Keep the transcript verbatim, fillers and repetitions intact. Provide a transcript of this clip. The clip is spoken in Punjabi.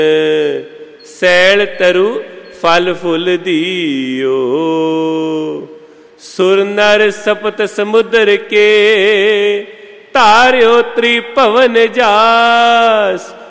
ਸੈਲ ਤਰु ਫਲ ਫੁੱਲ ਦੀਓ। ਸੁਰ ਨਰ ਸਪਤ ਸਮੁਦਰ ਕੇ, ਧਾਰਿਓ ਤ੍ਰਿਭਵਨ ਜਾਸ।